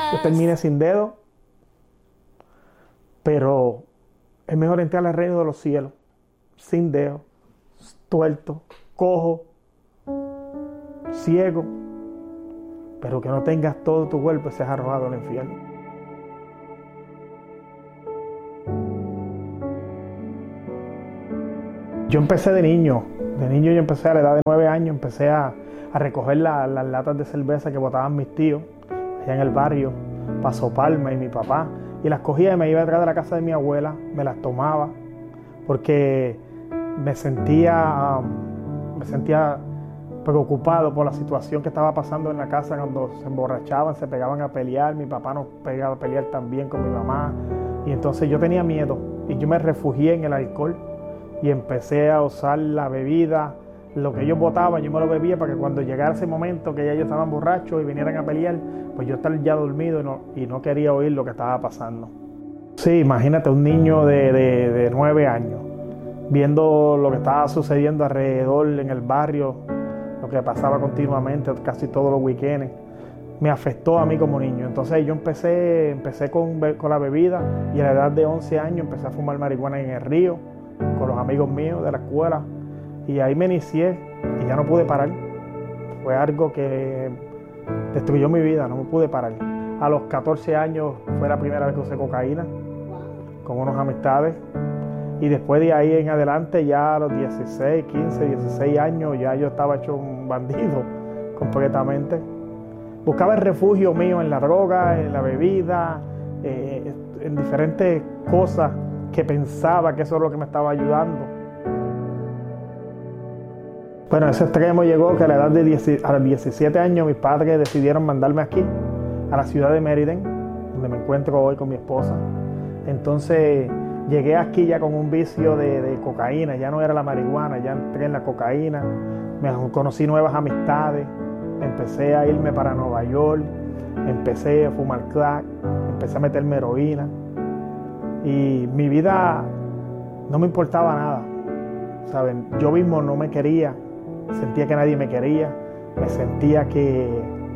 Yo termine sin dedo, pero es mejor entrar al reino de los cielos, sin dedo, tuerto, cojo, ciego, pero que no tengas todo tu cuerpo y seas arrojado al infierno. Yo empecé de niño yo empecé a la edad de 9 años, empecé a recoger las latas de cerveza que botaban mis tíos allá en el barrio, Paso Palma y mi papá, y las cogía y me iba detrás de la casa de mi abuela, me las tomaba, porque me sentía preocupado por la situación que estaba pasando en la casa cuando se emborrachaban, se pegaban a pelear, mi papá nos pegaba a pelear también con mi mamá, y entonces yo tenía miedo, y yo me refugié en el alcohol, y empecé a usar la bebida, lo que ellos botaban, yo me lo bebía para que cuando llegara ese momento que ya ellos estaban borrachos y vinieran a pelear, pues yo estar ya dormido y no quería oír lo que estaba pasando. Sí, imagínate un niño de 9 años, viendo lo que estaba sucediendo alrededor en el barrio, lo que pasaba continuamente, casi todos los weekends, me afectó a mí como niño. Entonces yo empecé con la bebida y a la edad de 11 años empecé a fumar marihuana en el río, con los amigos míos de la escuela, y ahí me inicié y ya no pude parar. Fue algo que destruyó mi vida, no me pude parar. A los 14 años fue la primera vez que usé cocaína con unas amistades, y después de ahí en adelante, ya a los 16, 15, 16 años, ya yo estaba hecho un bandido completamente. Buscaba el refugio mío en la droga, en la bebida, en diferentes cosas que pensaba que eso es lo que me estaba ayudando. Bueno, ese extremo llegó que a la edad de a los 17 años mis padres decidieron mandarme aquí, a la ciudad de Meriden, donde me encuentro hoy con mi esposa. Entonces llegué aquí ya con un vicio de cocaína, ya no era la marihuana, ya entré en la cocaína, conocí nuevas amistades, empecé a irme para Nueva York, empecé a fumar crack, empecé a meterme heroína, y mi vida no me importaba nada, ¿saben? Yo mismo no me quería, sentía que nadie me quería, me sentía que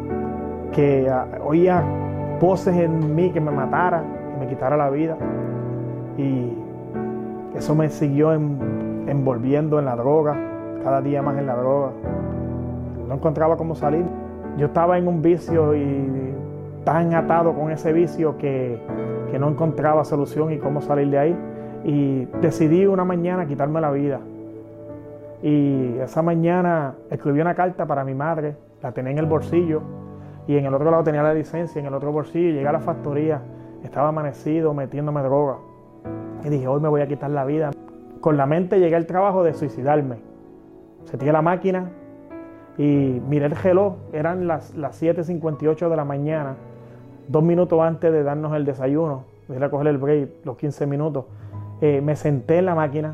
oía voces en mí que me matara, que me quitara la vida, y eso me siguió envolviendo en la droga, cada día más en la droga. No encontraba cómo salir. Yo estaba en un vicio y tan atado con ese vicio que no encontraba solución y cómo salir de ahí, y decidí una mañana quitarme la vida. Y esa mañana escribí una carta para mi madre, la tenía en el bolsillo, y en el otro lado tenía la licencia, en el otro bolsillo. Llegué a la factoría, estaba amanecido metiéndome droga, y dije, hoy me voy a quitar la vida. Con la mente llegué al trabajo de suicidarme. Setí la máquina y miré el reloj, eran las 7:58 de la mañana, 2 minutos antes de darnos el desayuno, de ir a coger el break, los 15 minutos. Me senté en la máquina,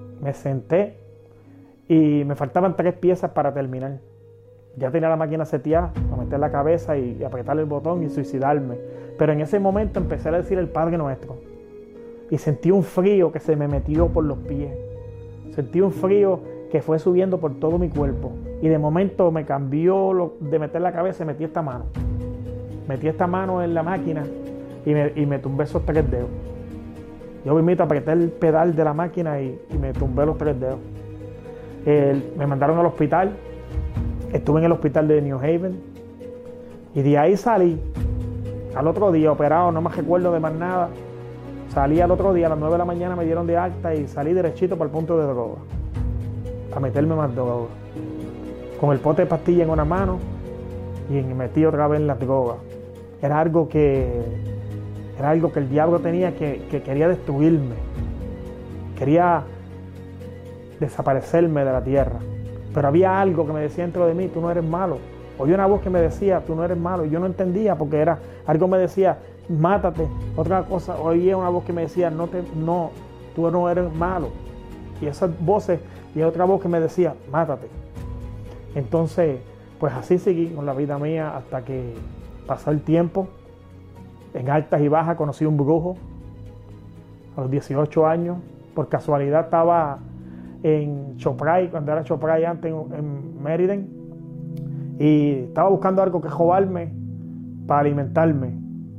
y me faltaban 3 piezas para terminar. Ya tenía la máquina seteada para meter la cabeza y apretar el botón y suicidarme. Pero en ese momento empecé a decir el Padre Nuestro, y sentí un frío que se me metió por los pies. Sentí un frío que fue subiendo por todo mi cuerpo, y de momento me cambió de meter la cabeza y metí esta mano. Metí esta mano en la máquina y me tumbé esos 3 dedos. Yo me invito a apretar el pedal de la máquina y me tumbé los 3 dedos. Me mandaron al hospital, estuve en el hospital de New Haven, y de ahí salí al otro día operado, no me recuerdo de más nada. Salí al otro día a las 9 de la mañana, me dieron de alta y salí derechito para el punto de droga, a meterme más droga, con el pote de pastilla en una mano y me metí otra vez en las drogas. Era algo que el diablo tenía, que quería destruirme, quería desaparecerme de la tierra. Pero había algo que me decía dentro de mí, tú no eres malo. Oí una voz que me decía, tú no eres malo, y yo no entendía, porque algo me decía, mátate. Otra cosa, oía una voz que me decía, no, tú no eres malo. Y esas voces, y otra voz que me decía, mátate. Entonces, pues así seguí con la vida mía hasta que pasó el tiempo. En altas y bajas conocí un brujo a los 18 años. Por casualidad estaba en Chopray, cuando era Chopray antes, en Meriden, y estaba buscando algo que robarme para alimentarme.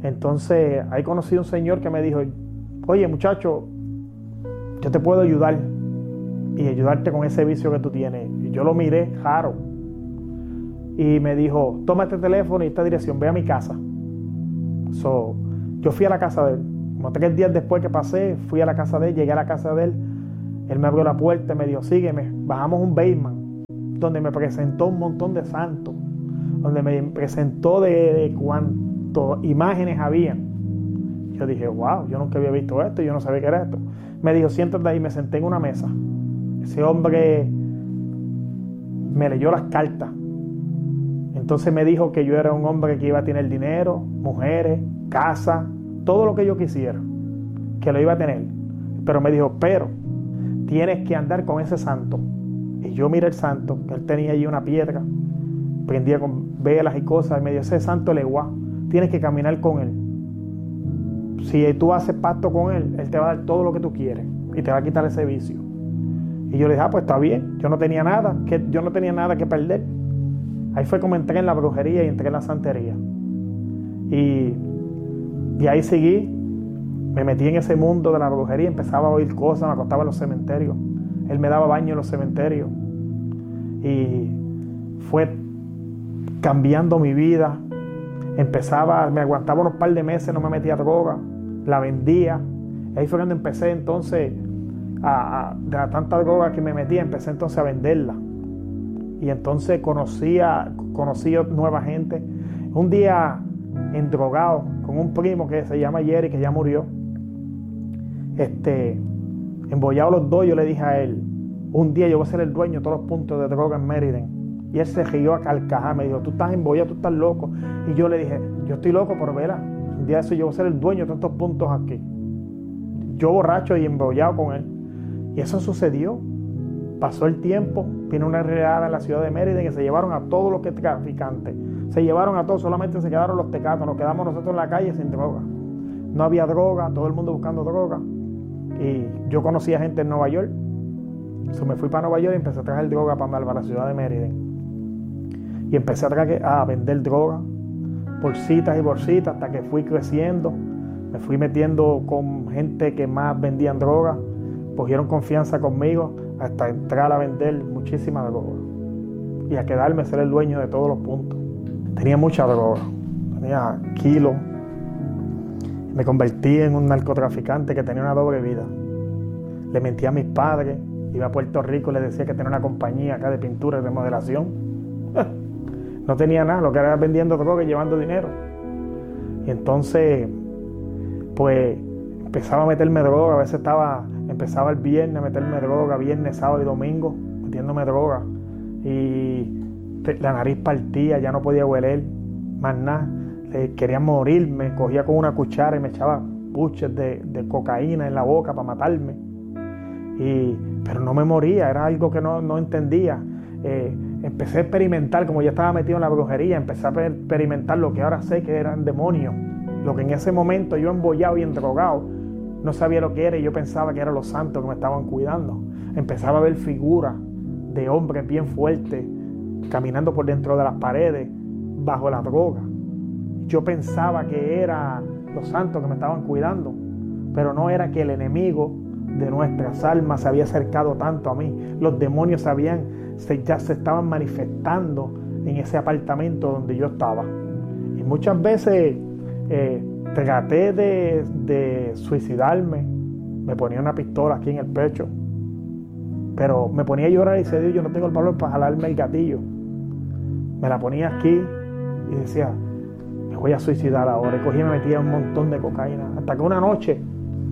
Entonces ahí conocí a un señor que me dijo, oye muchacho, yo te puedo ayudar y ayudarte con ese vicio que tú tienes. Y yo lo miré raro y me dijo, toma este teléfono y esta dirección, ve a mi casa. Yo fui a la casa de él. Como 3 días después que pasé, fui a la casa de él, llegué a la casa de él. Él me abrió la puerta y me dijo, sígueme. Bajamos un basement donde me presentó un montón de santos, donde me presentó de cuántas imágenes había. Yo dije, wow, yo nunca había visto esto, yo no sabía qué era esto. Me dijo, siéntate ahí, me senté en una mesa. Ese hombre me leyó las cartas. Entonces me dijo que yo era un hombre que iba a tener dinero, mujeres, casa, todo lo que yo quisiera, que lo iba a tener. Pero me dijo, pero tienes que andar con ese santo. Y yo miré el santo, que él tenía allí una piedra, prendía con velas y cosas, y me dijo, ese santo leguá, tienes que caminar con él. Si tú haces pacto con él, él te va a dar todo lo que tú quieres y te va a quitar ese vicio. Y yo le dije, pues está bien, yo no tenía nada que perder. Ahí fue como entré en la brujería y entré en la santería. Y ahí seguí, me metí en ese mundo de la brujería, empezaba a oír cosas, me acostaba en los cementerios. Él me daba baño en los cementerios. Y fue cambiando mi vida. Me aguantaba unos par de meses, no me metía droga, la vendía. Ahí fue cuando empecé entonces, de la tanta droga que me metía, empecé entonces a venderla. Y entonces conocí nueva gente. Un día endrogado con un primo que se llama Jerry, que ya murió. Embollados los dos, yo le dije a él, un día yo voy a ser el dueño de todos los puntos de droga en Meriden. Y él se rió a carcajadas, me dijo, tú estás embollado, tú estás loco. Y yo le dije, yo estoy loco por verla. Un día de eso yo voy a ser el dueño de todos estos puntos aquí. Yo borracho y embollado con él. Y eso sucedió. Pasó el tiempo, vino una redada en la ciudad de Mérida que se llevaron a todos los traficantes. Se llevaron a todos, solamente se quedaron los tecatos. Nos quedamos nosotros en la calle sin droga. No había droga, todo el mundo buscando droga. Y yo conocía gente en Nueva York. Me fui para Nueva York y empecé a traer droga para la ciudad de Mérida. Y empecé a vender droga, bolsitas y bolsitas, hasta que fui creciendo. Me fui metiendo con gente que más vendían droga. Cogieron confianza conmigo hasta entrar a vender muchísima droga y a quedarme, ser el dueño de todos los puntos. Tenía mucha droga, tenía kilos. Me convertí en un narcotraficante que tenía una doble vida. Le mentía a mis padres, iba a Puerto Rico y les decía que tenía una compañía acá de pintura y remodelación. No tenía nada, lo que era vendiendo droga y llevando dinero. Y entonces, pues, empezaba a meterme droga. A veces empezaba el viernes a meterme droga, viernes, sábado y domingo, metiéndome droga. Y la nariz partía, ya no podía hueler más nada. Quería morirme, cogía con una cuchara y me echaba buches de cocaína en la boca para matarme. Pero no me moría, era algo que no entendía. Empecé a experimentar, como ya estaba metido en la brujería, empecé a experimentar lo que ahora sé que eran demonios. Lo que en ese momento yo embollado y endrogado no sabía lo que era y yo pensaba que eran los santos que me estaban cuidando. Empezaba a ver figuras de hombres bien fuertes caminando por dentro de las paredes bajo la droga. Yo pensaba que eran los santos que me estaban cuidando, pero no era que el enemigo de nuestras almas se había acercado tanto a mí. Los demonios ya se estaban manifestando en ese apartamento donde yo estaba. Y muchas veces traté de suicidarme. Me ponía una pistola aquí en el pecho, pero me ponía a llorar y decía, Dios, yo no tengo el valor para jalarme el gatillo. Me la ponía aquí y decía, me voy a suicidar ahora. Y cogí y me metía un montón de cocaína. Hasta que una noche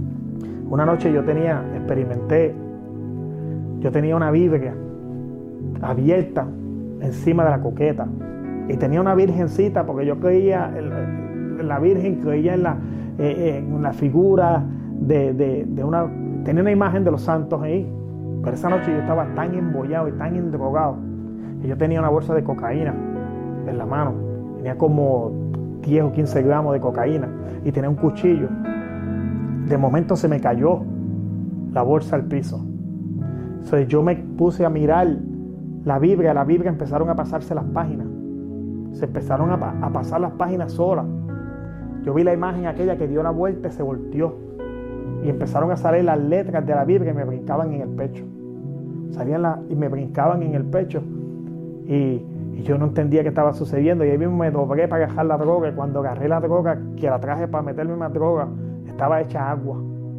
yo tenía una Biblia abierta encima de la coqueta. Y tenía una virgencita, porque yo creía, la virgen creía en la figura de una... Tenía una imagen de los santos ahí. Pero esa noche yo estaba tan embollado y tan endrogado que yo tenía una bolsa de cocaína en la mano. Tenía como 10 o 15 gramos de cocaína y tenía un cuchillo. De momento se me cayó la bolsa al piso. Entonces yo me puse a mirar la Biblia empezaron a pasarse las páginas. Se empezaron a pasar las páginas solas. yo vi la imagen aquella que dio la vuelta y se volteó. Y empezaron a salir las letras de la Biblia y me brincaban en el pecho. Y me brincaban en el pecho. Y yo no entendía qué estaba sucediendo. Y ahí mismo me dobré para agarrar la droga. Y cuando agarré la droga, que la traje para meterme más droga, estaba hecha agua.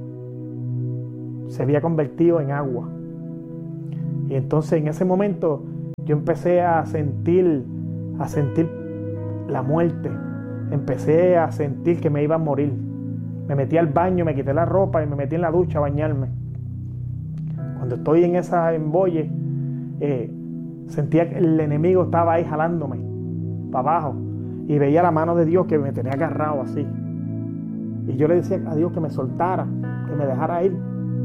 Se había convertido en agua. Y entonces en ese momento yo empecé a sentir la muerte. Empecé a sentir que me iba a morir. Me metí al baño, me quité la ropa y me metí en la ducha a bañarme. Cuando estoy en esa embolle, sentía que el enemigo estaba ahí jalándome para abajo. Y veía la mano de Dios que me tenía agarrado así. Y yo le decía a Dios que me soltara, que me dejara ir.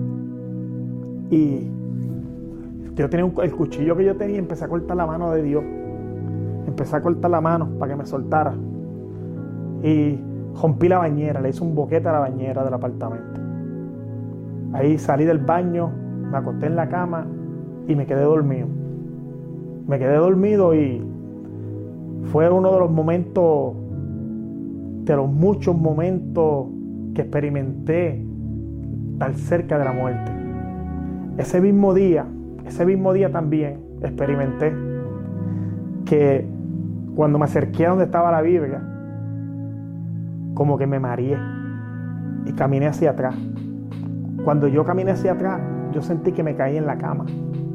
Y yo tenía el cuchillo que yo tenía y empecé a cortar la mano de Dios. Empecé a cortar la mano para que me soltara. Y rompí la bañera, le hice un boquete a la bañera del apartamento. Ahí salí del baño, me acosté en la cama y me quedé dormido. Me quedé dormido y fue uno de los momentos, de los muchos momentos que experimenté tan cerca de la muerte. Ese mismo día también experimenté que cuando me acerqué a donde estaba la Biblia, como que me mareé y caminé hacia atrás. Cuando yo caminé hacia atrás, yo sentí que me caí en la cama.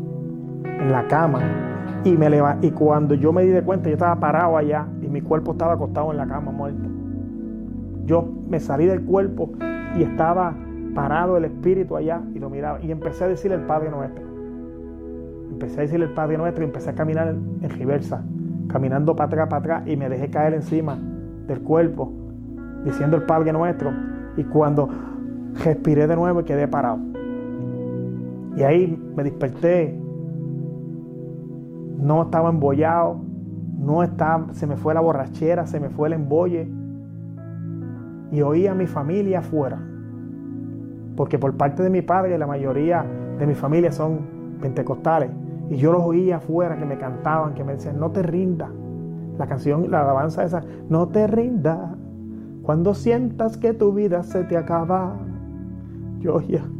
Y cuando yo me di de cuenta, yo estaba parado allá y mi cuerpo estaba acostado en la cama, muerto. Yo me salí del cuerpo y estaba parado el espíritu allá y lo miraba. Y empecé a decir el Padre Nuestro. Y empecé a caminar en reversa, caminando para atrás y me dejé caer encima del cuerpo, diciendo el Padre Nuestro. Y cuando respiré de nuevo y quedé parado. Y ahí me desperté. No estaba embollado, se me fue la borrachera, se me fue el embolle. Y oí a mi familia afuera. Porque por parte de mi padre, la mayoría de mi familia son pentecostales. Y yo los oía afuera que me cantaban, que me decían, no te rindas. La canción, la alabanza esa, no te rindas. Cuando sientas que tu vida se te acaba. Yo oía